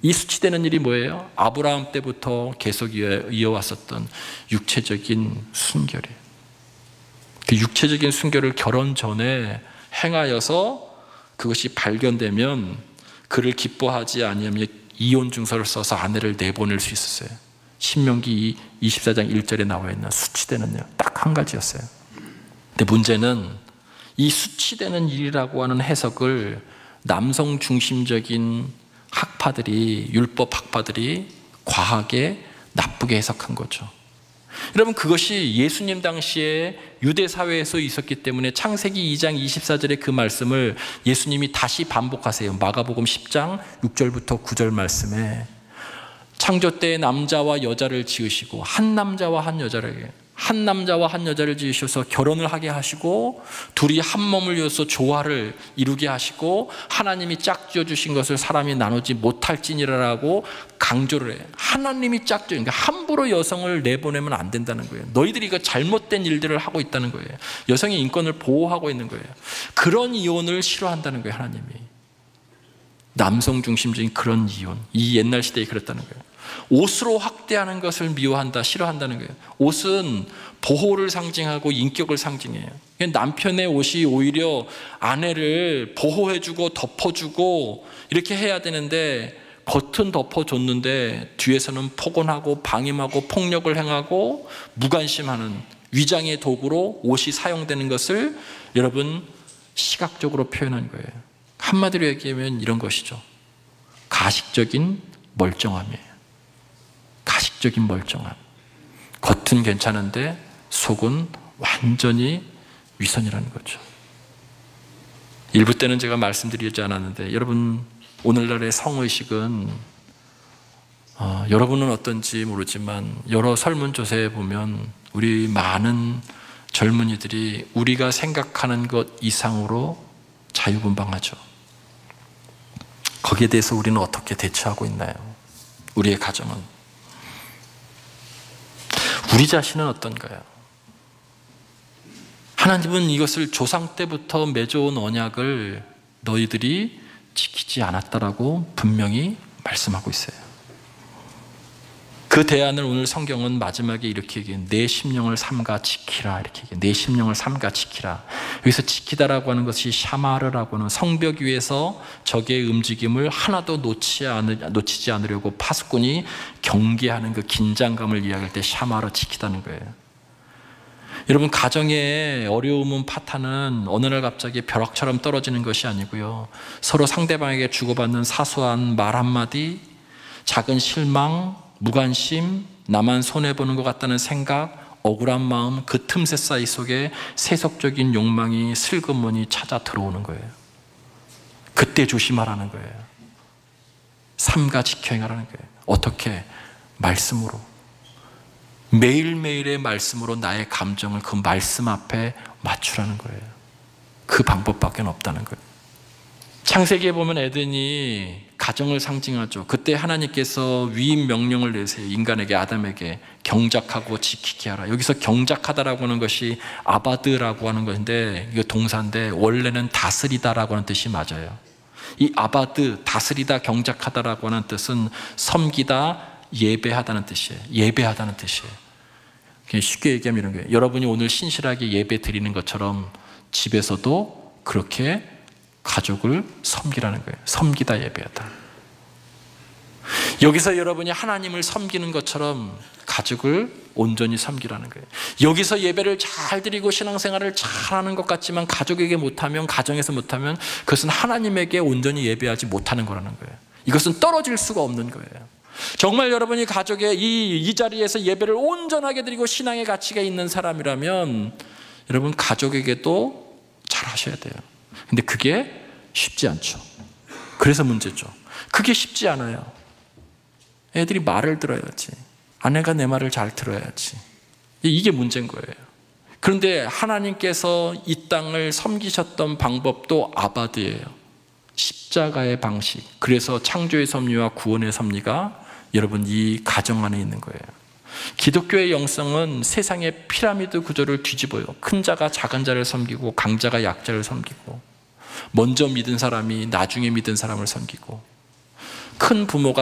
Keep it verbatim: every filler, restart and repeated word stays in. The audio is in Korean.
이 수치되는 일이 뭐예요? 아브라함 때부터 계속 이어왔었던 육체적인 순결이에요. 그 육체적인 순결을 결혼 전에 행하여서 그것이 발견되면 그를 기뻐하지 아니하면 이혼 증서를 써서 아내를 내보낼 수 있었어요. 신명기 이십사 장 일 절에 나와 있는 수치되는 일, 딱 한 가지였어요. 근데 문제는 이 수치되는 일이라고 하는 해석을 남성 중심적인 학파들이, 율법 학파들이 과하게 나쁘게 해석한 거죠. 여러분, 그것이 예수님 당시에 유대 사회에서 있었기 때문에 창세기 이 장 이십사 절의 그 말씀을 예수님이 다시 반복하세요. 마가복음 십 장 육 절부터 구 절 말씀에 창조 때에 남자와 여자를 지으시고 한 남자와 한 여자를 한 남자와 한 여자를 지으셔서 결혼을 하게 하시고 둘이 한 몸을 이어서 조화를 이루게 하시고 하나님이 짝 지어주신 것을 사람이 나누지 못할지니라라고 강조를 해요. 하나님이 짝 지어, 그러니까 함부로 여성을 내보내면 안 된다는 거예요. 너희들이 이거 잘못된 일들을 하고 있다는 거예요. 여성의 인권을 보호하고 있는 거예요. 그런 이혼을 싫어한다는 거예요. 하나님이 남성 중심적인 그런 이혼, 이 옛날 시대에 그랬다는 거예요. 옷으로 확대하는 것을 미워한다, 싫어한다는 거예요. 옷은 보호를 상징하고 인격을 상징해요. 남편의 옷이 오히려 아내를 보호해주고 덮어주고 이렇게 해야 되는데 겉은 덮어줬는데 뒤에서는 폭언하고 방임하고 폭력을 행하고 무관심하는 위장의 도구로 옷이 사용되는 것을 여러분 시각적으로 표현한 거예요. 한마디로 얘기하면 이런 것이죠. 가식적인 멀쩡함이에요. 가식적인 멀쩡함. 겉은 괜찮은데 속은 완전히 위선이라는 거죠. 일부 때는 제가 말씀드리지 않았는데 여러분, 오늘날의 성의식은 어, 여러분은 어떤지 모르지만 여러 설문조사에 보면 우리 많은 젊은이들이 우리가 생각하는 것 이상으로 자유분방하죠. 거기에 대해서 우리는 어떻게 대처하고 있나요? 우리의 가정은, 우리 자신은 어떤가요? 하나님은 이것을 조상 때부터 맺어온 언약을 너희들이 지키지 않았다라고 분명히 말씀하고 있어요. 그 대안을 오늘 성경은 마지막에 이렇게 얘기해요. 내 심령을 삼가 지키라, 이렇게 얘기해요. 내 심령을 삼가 지키라. 여기서 지키다라고 하는 것이 샤마르라고 하는 성벽 위에서 적의 움직임을 하나도 놓치 않으, 놓치지 않으려고 파수꾼이 경계하는 그 긴장감을 이야기할 때 샤마르, 지키다는 거예요. 여러분, 가정의 어려움은 파탄은 어느 날 갑자기 벼락처럼 떨어지는 것이 아니고요, 서로 상대방에게 주고받는 사소한 말 한마디, 작은 실망, 무관심, 나만 손해보는 것 같다는 생각, 억울한 마음, 그 틈새 사이 속에 세속적인 욕망이 슬그머니 찾아 들어오는 거예요. 그때 조심하라는 거예요. 삼가 지켜 행하라는 거예요. 어떻게? 말씀으로. 매일매일의 말씀으로 나의 감정을 그 말씀 앞에 맞추라는 거예요. 그 방법밖에 없다는 거예요. 창세기에 보면 에덴이 가정을 상징하죠. 그때 하나님께서 위임 명령을 내세요. 인간에게, 아담에게 경작하고 지키게 하라. 여기서 경작하다라고 하는 것이 아바드라고 하는 것인데, 이거 동사인데 원래는 다스리다라고 하는 뜻이 맞아요. 이 아바드, 다스리다, 경작하다라고 하는 뜻은 섬기다, 예배하다는 뜻이에요. 예배하다는 뜻이에요. 쉽게 얘기하면 이런 거예요. 여러분이 오늘 신실하게 예배 드리는 것처럼 집에서도 그렇게 가족을 섬기라는 거예요. 섬기다, 예배하다. 여기서 여러분이 하나님을 섬기는 것처럼 가족을 온전히 섬기라는 거예요. 여기서 예배를 잘 드리고 신앙생활을 잘하는 것 같지만 가족에게 못하면, 가정에서 못하면 그것은 하나님에게 온전히 예배하지 못하는 거라는 거예요. 이것은 떨어질 수가 없는 거예요. 정말 여러분이 가족의 이, 이 자리에서 예배를 온전하게 드리고 신앙의 가치가 있는 사람이라면 여러분 가족에게도 잘 하셔야 돼요. 근데 그게 쉽지 않죠. 그래서 문제죠. 그게 쉽지 않아요. 애들이 말을 들어야지. 아내가 내 말을 잘 들어야지. 이게 문제인 거예요. 그런데 하나님께서 이 땅을 섬기셨던 방법도 아바드예요. 십자가의 방식. 그래서 창조의 섭리와 구원의 섭리가 여러분 이 가정 안에 있는 거예요. 기독교의 영성은 세상의 피라미드 구조를 뒤집어요. 큰 자가 작은 자를 섬기고 강자가 약자를 섬기고 먼저 믿은 사람이 나중에 믿은 사람을 섬기고 큰 부모가